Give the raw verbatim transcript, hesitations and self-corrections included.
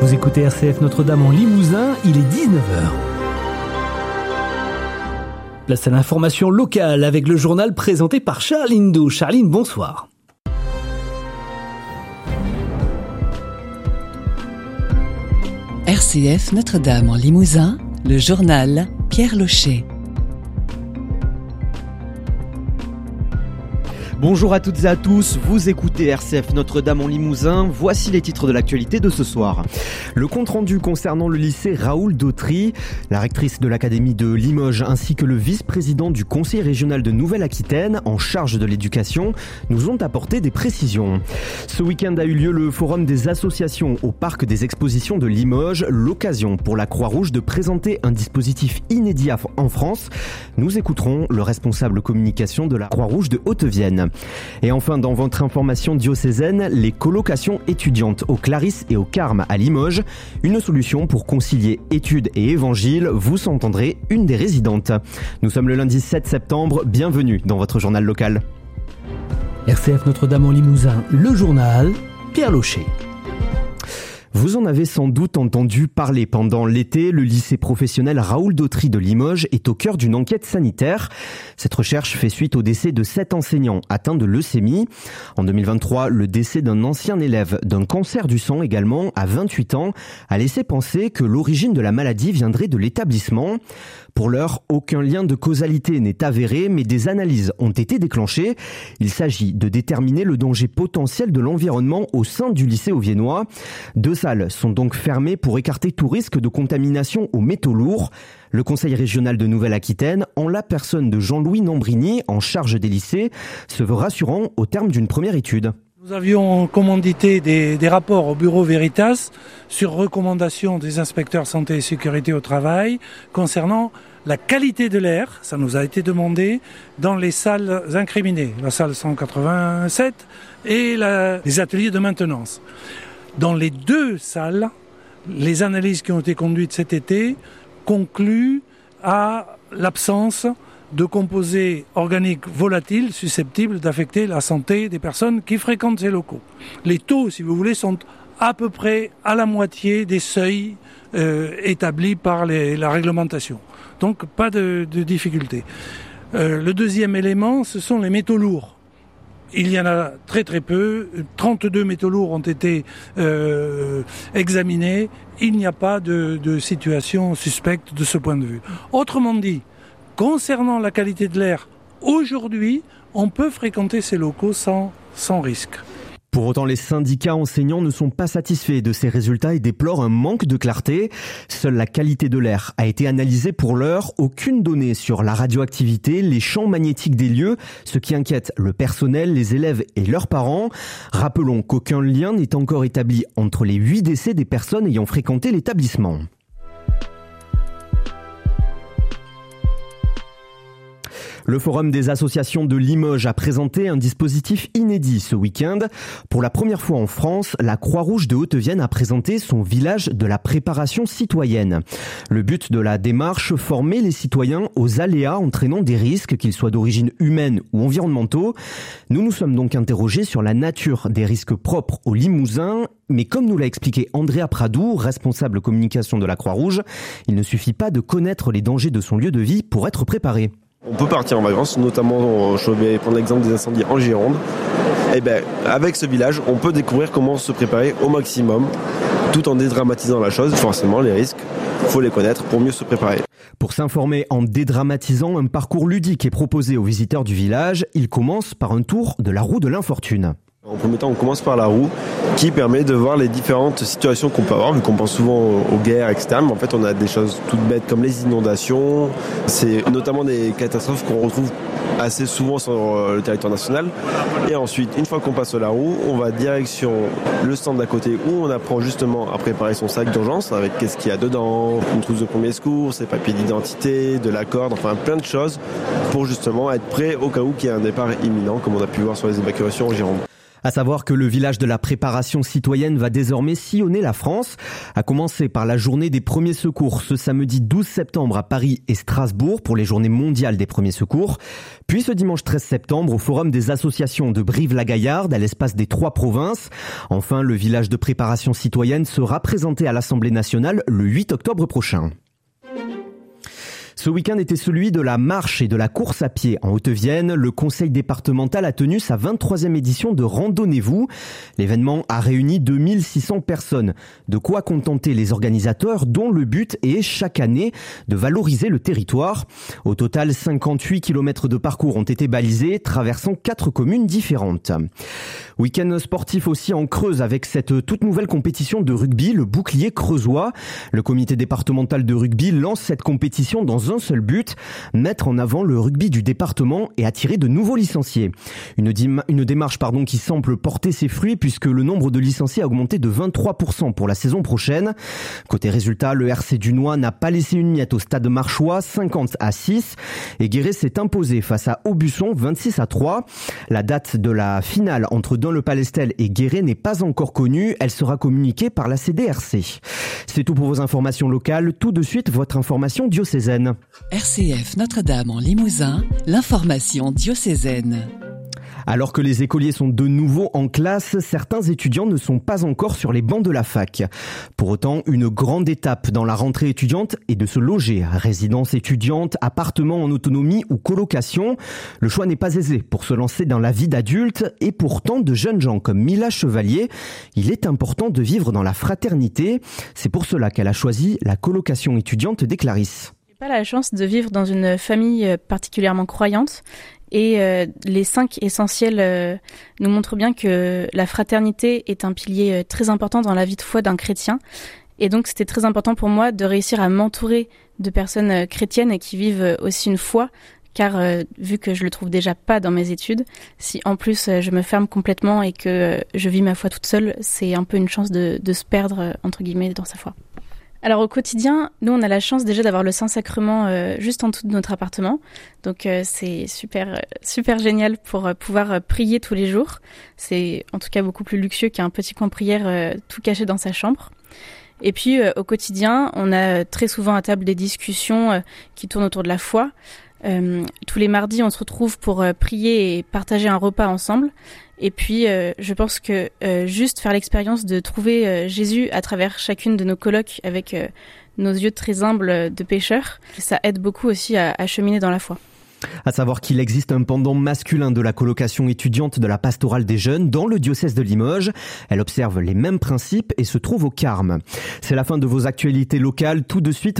Vous écoutez R C F Notre-Dame en Limousin, il est dix-neuf heures. Place à l'information locale avec le journal présenté par Charline Do. Charline, bonsoir. R C F Notre-Dame en Limousin, le journal Pierre Locher. Bonjour à toutes et à tous, vous écoutez R C F Notre-Dame en Limousin, voici les titres de l'actualité de ce soir. Le compte-rendu concernant le lycée Raoul Dautry, la rectrice de l'académie de Limoges ainsi que le vice-président du conseil régional de Nouvelle-Aquitaine en charge de l'éducation nous ont apporté des précisions. Ce week-end a eu lieu le forum des associations au parc des expositions de Limoges, l'occasion pour la Croix-Rouge de présenter un dispositif inédit en France. Nous écouterons le responsable communication de la Croix-Rouge de Haute-Vienne. Et enfin, dans votre information diocésaine, les colocations étudiantes au Clarisse et au Carme à Limoges, une solution pour concilier études et évangile, vous entendrez une des résidentes. Nous sommes le lundi sept septembre, bienvenue dans votre journal local. R C F Notre-Dame en Limousin, le journal Pierre Locher. Vous en avez sans doute entendu parler pendant l'été, le lycée professionnel Raoul Dautry de Limoges est au cœur d'une enquête sanitaire. Cette recherche fait suite au décès de sept enseignants atteints de leucémie. En deux mille vingt-trois, le décès d'un ancien élève d'un cancer du sang également, à vingt-huit ans, a laissé penser que l'origine de la maladie viendrait de l'établissement. Pour l'heure, aucun lien de causalité n'est avéré, mais des analyses ont été déclenchées. Il s'agit de déterminer le danger potentiel de l'environnement au sein du lycée auviennois. Deux salles sont donc fermées pour écarter tout risque de contamination aux métaux lourds. Le conseil régional de Nouvelle-Aquitaine, en la personne de Jean-Louis Nambrini, en charge des lycées, se veut rassurant au terme d'une première étude. Nous avions commandité des, des rapports au bureau Veritas sur recommandation des inspecteurs santé et sécurité au travail concernant la qualité de l'air, ça nous a été demandé, dans les salles incriminées, la salle cent quatre-vingt-sept et la, les ateliers de maintenance. Dans les deux salles, les analyses qui ont été conduites cet été concluent à l'absence de composés organiques volatiles susceptibles d'affecter la santé des personnes qui fréquentent ces locaux. Les taux, si vous voulez, sont à peu près à la moitié des seuils euh, établis par les, la réglementation. Donc pas de, de difficulté. Euh, le deuxième élément, ce sont les métaux lourds. Il y en a très très peu. trente-deux métaux lourds ont été euh, examinés. Il n'y a pas de, de situation suspecte de ce point de vue. Autrement dit, concernant la qualité de l'air, aujourd'hui, on peut fréquenter ces locaux sans, sans risque. Pour autant, les syndicats enseignants ne sont pas satisfaits de ces résultats et déplorent un manque de clarté. Seule la qualité de l'air a été analysée pour l'heure. Aucune donnée sur la radioactivité, les champs magnétiques des lieux, ce qui inquiète le personnel, les élèves et leurs parents. Rappelons qu'aucun lien n'est encore établi entre les huit décès des personnes ayant fréquenté l'établissement. Le Forum des associations de Limoges a présenté un dispositif inédit ce week-end. Pour la première fois en France, la Croix-Rouge de Haute-Vienne a présenté son village de la préparation citoyenne. Le but de la démarche, former les citoyens aux aléas entraînant des risques, qu'ils soient d'origine humaine ou environnementaux. Nous nous sommes donc interrogés sur la nature des risques propres aux Limousins. Mais comme nous l'a expliqué Andrea Pradou, responsable communication de la Croix-Rouge, il ne suffit pas de connaître les dangers de son lieu de vie pour être préparé. On peut partir en vacances, notamment, je vais prendre l'exemple des incendies en Gironde. Et ben, avec ce village, on peut découvrir comment se préparer au maximum, tout en dédramatisant la chose. Forcément, les risques, il faut les connaître pour mieux se préparer. Pour s'informer en dédramatisant, un parcours ludique est proposé aux visiteurs du village. Il commence par un tour de la roue de l'infortune. En premier temps, on commence par la roue qui permet de voir les différentes situations qu'on peut avoir, vu qu'on pense souvent aux guerres, et cetera. Mais en fait, on a des choses toutes bêtes comme les inondations. C'est notamment des catastrophes qu'on retrouve assez souvent sur le territoire national. Et ensuite, une fois qu'on passe la roue, on va direction le stand d'à côté où on apprend justement à préparer son sac d'urgence avec qu'est-ce qu'il y a dedans, une trousse de premier secours, ses papiers d'identité, de la corde, enfin plein de choses pour justement être prêt au cas où qu'il y ait un départ imminent, comme on a pu voir sur les évacuations en Gironde. À savoir que le village de la préparation citoyenne va désormais sillonner la France, à commencer par la journée des premiers secours ce samedi douze septembre à Paris et Strasbourg pour les journées mondiales des premiers secours, puis ce dimanche treize septembre au forum des associations de Brive-la-Gaillarde à l'espace des Trois Provinces. Enfin, le village de préparation citoyenne sera présenté à l'Assemblée nationale le huit octobre prochain. Ce week-end était celui de la marche et de la course à pied. En Haute-Vienne, le conseil départemental a tenu sa vingt-troisième édition de Randonnez-vous. L'événement a réuni deux mille six cents personnes. De quoi contenter les organisateurs dont le but est chaque année de valoriser le territoire. Au total, cinquante-huit kilomètres de parcours ont été balisés, traversant quatre communes différentes. Week-end sportif aussi en Creuse avec cette toute nouvelle compétition de rugby, le bouclier creusois. Le comité départemental de rugby lance cette compétition dans un seul but, mettre en avant le rugby du département et attirer de nouveaux licenciés. Une, dim- une démarche pardon, qui semble porter ses fruits puisque le nombre de licenciés a augmenté de vingt-trois pour cent pour la saison prochaine. Côté résultat, le R C Dunois n'a pas laissé une miette au stade marchois, cinquante à six, et Guéret s'est imposé face à Aubusson, vingt-six à trois. La date de la finale entre Dun-le-Palestel et Guéret n'est pas encore connue, elle sera communiquée par la C D R C. C'est tout pour vos informations locales, tout de suite votre information diocésaine. R C F Notre-Dame en Limousin, l'information diocésaine. Alors que les écoliers sont de nouveau en classe, certains étudiants ne sont pas encore sur les bancs de la fac. Pour autant, une grande étape dans la rentrée étudiante est de se loger. Résidence étudiante, appartement en autonomie ou colocation. Le choix n'est pas aisé pour se lancer dans la vie d'adulte et pourtant de jeunes gens comme Mila Chevalier, il est important de vivre dans la fraternité. C'est pour cela qu'elle a choisi la colocation étudiante des Clarisses. J'ai pas la chance de vivre dans une famille particulièrement croyante et euh, les cinq essentiels euh, nous montrent bien que la fraternité est un pilier euh, très important dans la vie de foi d'un chrétien et donc c'était très important pour moi de réussir à m'entourer de personnes euh, chrétiennes et qui vivent euh, aussi une foi car euh, vu que je le trouve déjà pas dans mes études, si en plus euh, je me ferme complètement et que euh, je vis ma foi toute seule, c'est un peu une chance de, de se perdre euh, entre guillemets dans sa foi. Alors au quotidien, nous on a la chance déjà d'avoir le Saint-Sacrement euh, juste en dessous de notre appartement. Donc euh, c'est super super génial pour euh, pouvoir euh, prier tous les jours. C'est en tout cas beaucoup plus luxueux qu'un petit coin prière euh, tout caché dans sa chambre. Et puis euh, au quotidien, on a très souvent à table des discussions euh, qui tournent autour de la foi. Euh, tous les mardis, on se retrouve pour euh, prier et partager un repas ensemble. Et puis, euh, je pense que euh, juste faire l'expérience de trouver euh, Jésus à travers chacune de nos colloques avec euh, nos yeux très humbles de pécheurs, ça aide beaucoup aussi à, à cheminer dans la foi. À savoir qu'il existe un pendant masculin de la colocation étudiante de la pastorale des jeunes dans le diocèse de Limoges. Elle observe les mêmes principes et se trouve au Carme. C'est la fin de vos actualités locales. Tout de suite,